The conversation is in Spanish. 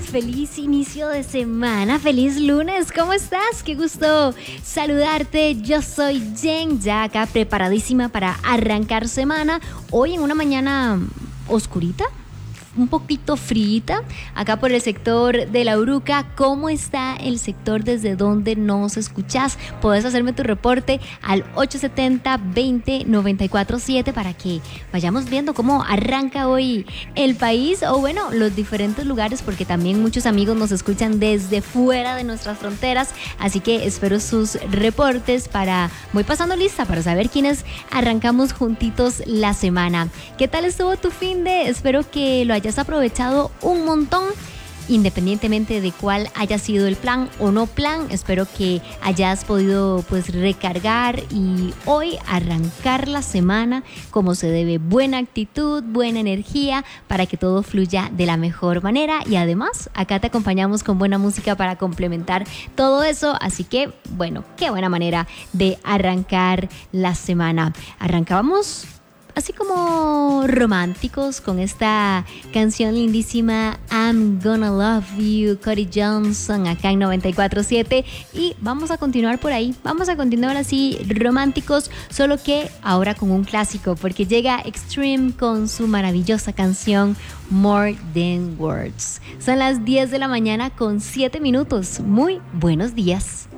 Feliz inicio de semana, feliz lunes, ¿cómo estás? Qué gusto saludarte, yo soy Jen, ya acá preparadísima para arrancar semana, hoy en una mañana oscurita, un poquito fríita, acá por el sector de La Uruca. ¿Cómo está el sector desde donde nos escuchás? Podés hacerme tu reporte al 870-20-947 para que vayamos viendo cómo arranca hoy el país o bueno, los diferentes lugares, porque también muchos amigos nos escuchan desde fuera de nuestras fronteras, así que espero sus reportes voy pasando lista para saber quiénes arrancamos juntitos la semana. ¿Qué tal estuvo tu finde? Espero que lo hayas aprovechado un montón, independientemente de cuál haya sido el plan o no plan. Espero que hayas podido recargar y hoy arrancar la semana como se debe, buena actitud, buena energía para que todo fluya de la mejor manera, y además acá te acompañamos con buena música para complementar todo eso, así que bueno, qué buena manera de arrancar la semana. Arrancábamos así como románticos con esta canción lindísima I'm Gonna Love You, Cody Johnson, acá en 94.7, y vamos a continuar por ahí, vamos a continuar así románticos, solo que ahora con un clásico, porque llega Extreme con su maravillosa canción More Than Words. Son las 10 de la mañana con 7 minutos, muy buenos días.